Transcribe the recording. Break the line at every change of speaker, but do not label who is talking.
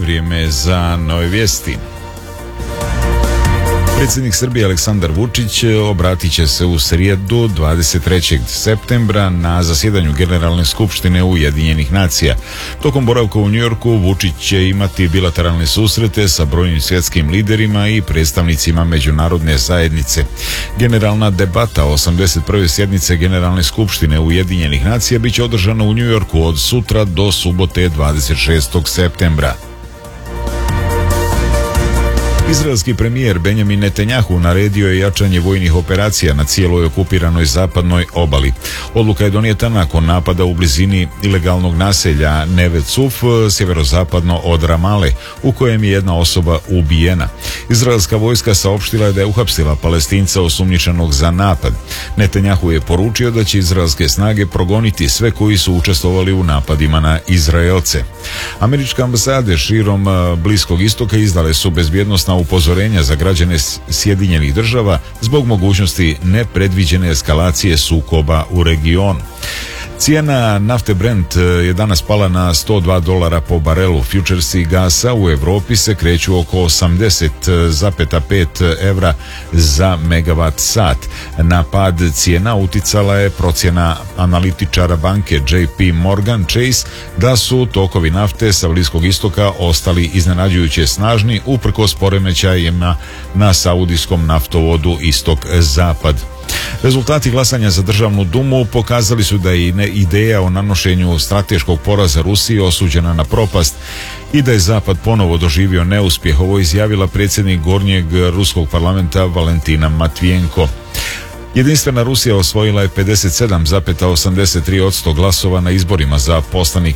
vrijeme za nove vijesti. Predsjednik Srbije Aleksandar Vučić obratit će se u srijedu 23. septembra na zasjedanju Generalne skupštine Ujedinjenih nacija. Tokom boravka u Njujorku Vučić će imati bilateralne susrete sa brojnim svjetskim liderima i predstavnicima međunarodne zajednice. Generalna debata 81. sjednice Generalne skupštine Ujedinjenih nacija bit će održana u Njujorku od sutra do subote 26. septembra. Izraelski premijer Benjamin Netanjahu naredio je jačanje vojnih operacija na cijeloj okupiranoj zapadnoj obali. Odluka je donijeta nakon napada u blizini ilegalnog naselja Neve Cuf, sjeverozapadno od Ramale, u kojem je jedna osoba ubijena. Izraelska vojska saopštila je da je uhapsila Palestinca osumnjičenog za napad. Netanjahu je poručio da će izraelske snage progoniti sve koji su učestvovali u napadima na Izraelce. Američke ambasade širom Bliskog istoka izdale su bezbjednosna upozorenja za građane Sjedinjenih država zbog mogućnosti nepredviđene eskalacije sukoba u regionu. Cijena nafte Brent je danas pala na $102 po barelu. Futuresi gasa u Europi se kreću oko 80,5 evra za megavat sat. Na pad cijena uticala je procjena analitičara banke JP Morgan Chase da su tokovi nafte sa Bliskog istoka ostali iznenađujuće snažni uprkos poremećajima na saudijskom naftovodu istok-zapad. Rezultati glasanja za državnu dumu pokazali su da je ideja o nanošenju strateškog poraza Rusiji osuđena na propast i da je Zapad ponovo doživio neuspjeh. Ovo izjavila predsjednik Gornjeg ruskog parlamenta Valentina Matvijenko. Jedinstvena Rusija osvojila je 57,83% glasova na izborima za poslanike